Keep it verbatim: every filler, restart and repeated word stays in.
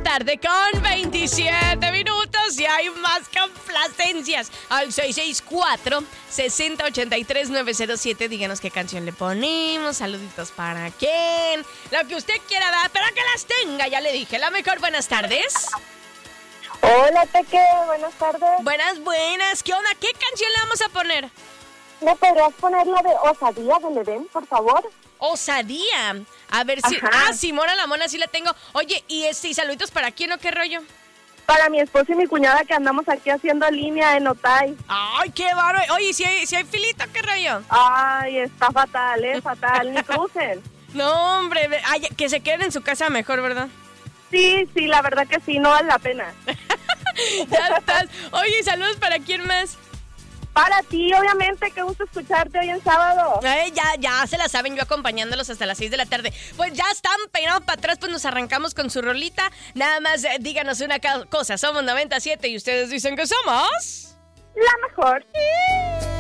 tarde con veintisiete minutos y hay más complacencias. Al seis seis cuatro, seis cero ocho tres, nueve cero siete. Díganos qué canción le ponemos. Saluditos para quién. Lo que usted quiera dar, pero que las tenga. Ya le dije. La mejor, buenas tardes. Hola, Peque. Buenas tardes. Buenas, buenas. ¿Qué onda? ¿Qué canción le vamos a poner? ¿Me podrías poner la de Osadía del Edén, por favor? Osadía. A ver si... Ajá. Ah, Simona la Mona, sí la tengo. Oye, ¿y este, y saluditos para quién o qué rollo? Para mi esposo y mi cuñada que andamos aquí haciendo línea en Otay. Ay, qué bárbaro. Oye, si hay, si hay filita, ¿qué rollo? Ay, está fatal, ¿eh? Fatal. Ni crucen. No, hombre. ve- Ay, que se queden en su casa mejor, ¿verdad? Sí, sí, la verdad que sí, no vale la pena. Ya estás. Oye, saludos para quién más. Para ti, obviamente, qué gusto escucharte hoy en sábado. Ay, ya, ya se la saben, yo acompañándolos hasta las seis de la tarde. Pues ya están peinados para atrás, pues nos arrancamos con su rolita. Nada más eh, díganos una ca- cosa, somos noventa y siete y ustedes dicen que somos... La mejor.